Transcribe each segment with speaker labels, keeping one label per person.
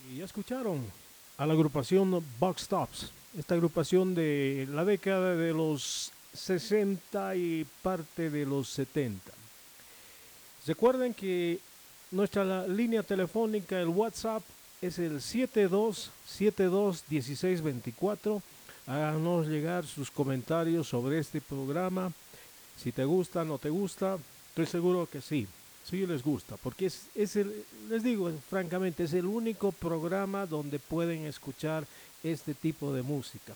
Speaker 1: Y ya escucharon a la agrupación Box Tops, esta agrupación de la década de los 60 y parte de los 70. Recuerden que nuestra línea telefónica, el WhatsApp, es el 72721624. Háganos llegar sus comentarios sobre este programa. Si te gusta, no te gusta, estoy seguro que sí. Sí les gusta, porque les digo francamente, es el único programa donde pueden escuchar este tipo de música.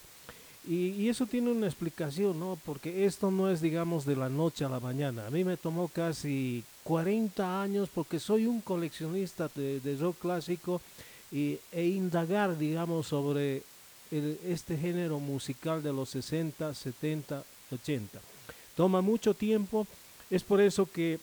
Speaker 1: Y eso tiene una explicación, ¿no? Porque esto no es, digamos, de la noche a la mañana. A mí me tomó casi 40 años porque soy un coleccionista de rock clásico e indagar, digamos, sobre este género musical de los 60, 70, 80. Toma mucho tiempo, es por eso que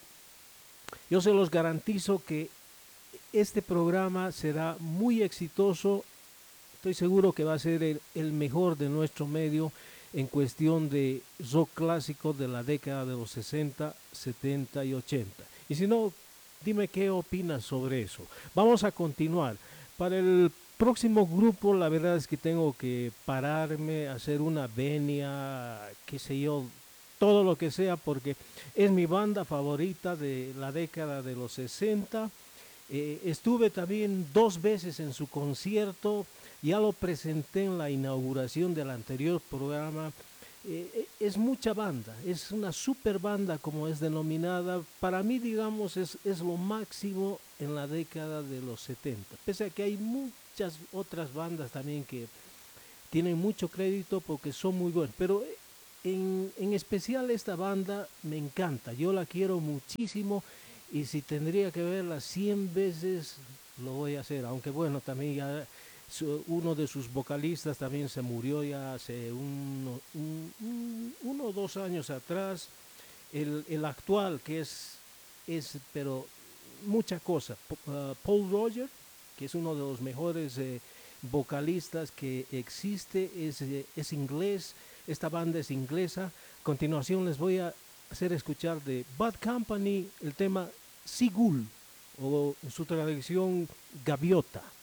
Speaker 1: yo se los garantizo que este programa será muy exitoso. Estoy seguro que va a ser el mejor de nuestro medio en cuestión de rock clásico de la década de los 60, 70 y 80. Y si no, dime qué opinas sobre eso. Vamos a continuar. Para el próximo grupo, la verdad es que tengo que pararme, hacer una venia, qué sé yo, todo lo que sea, porque es mi banda favorita de la década de los 60. Estuve también 2 veces en su concierto, ya lo presenté en la inauguración del anterior programa. Es mucha banda, es una super banda como es denominada. Para mí, digamos, es lo máximo en la década de los 70. Pese a que hay muchas otras bandas también que tienen mucho crédito porque son muy buenos. Pero en especial esta banda me encanta, yo la quiero muchísimo y si tendría que verla 100 veces lo voy a hacer, aunque bueno, también ya uno de sus vocalistas también se murió ya hace 1 o 2 años atrás, el actual que es pero mucha cosa, Paul Roger, que es uno de los mejores vocalistas que existe, es inglés, esta banda es inglesa. A continuación les voy a hacer escuchar de Bad Company el tema Sigul, o en su traducción Gaviota.